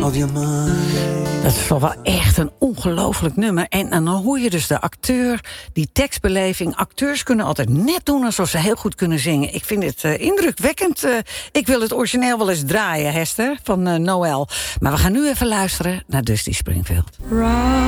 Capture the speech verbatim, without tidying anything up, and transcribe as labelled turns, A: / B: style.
A: of your mind.
B: Dat is toch wel echt een ongelooflijk nummer. En, en dan hoor je dus de acteur, die tekstbeleving. Acteurs kunnen altijd net doen alsof ze heel goed kunnen zingen. Ik vind het uh, indrukwekkend. Uh, ik wil het origineel wel eens draaien, Hester, van uh, Noël. Maar we gaan nu even luisteren naar Dusty Springfield.